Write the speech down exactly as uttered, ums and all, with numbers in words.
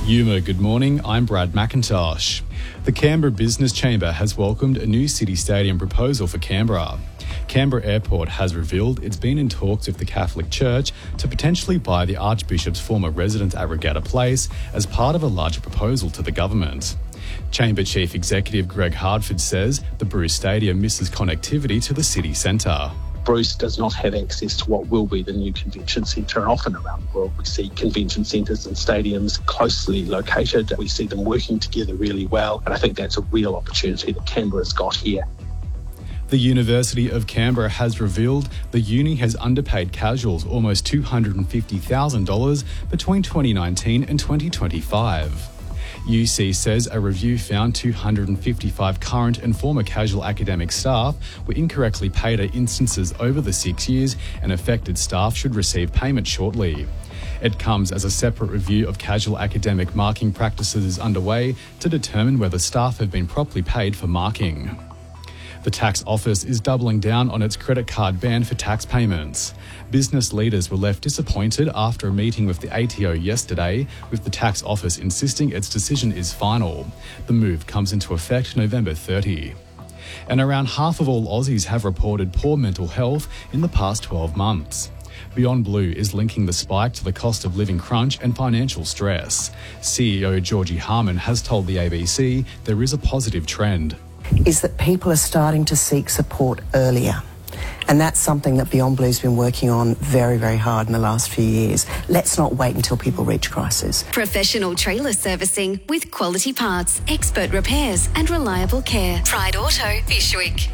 Yuma, good morning. I'm Brad McIntosh. The Canberra Business Chamber has welcomed a new city stadium proposal for Canberra. Canberra Airport has revealed it's been in talks with the Catholic Church to potentially buy the Archbishop's former residence at Regatta Place as part of a larger proposal to the government. Chamber Chief Executive Greg Hardford says the Bruce Stadium misses connectivity to the city centre. Bruce does not have access to what will be the new convention centre, and often around the world we see convention centres and stadiums closely located. We see them working together really well, and I think that's a real opportunity that Canberra's got here. The University of Canberra has revealed the uni has underpaid casuals almost two hundred fifty thousand dollars between twenty nineteen and twenty twenty-five. U C says a review found two hundred fifty-five current and former casual academic staff were incorrectly paid at instances over the six years and affected staff should receive payment shortly. It comes as a separate review of casual academic marking practices is underway to determine whether staff have been properly paid for marking. The tax office is doubling down on its credit card ban for tax payments. Business leaders were left disappointed after a meeting with the A T O yesterday, with the tax office insisting its decision is final. The move comes into effect November thirtieth. And around half of all Aussies have reported poor mental health in the past twelve months. Beyond Blue is linking the spike to the cost of living crunch and financial stress. C E O Georgie Harman has told the A B C there is a positive trend. Is that people are starting to seek support earlier. And that's something that Beyond Blue's been working on very, very hard in the last few years. Let's not wait until people reach crisis. Professional trailer servicing with quality parts, expert repairs and reliable care. Pride Auto, Fishwick.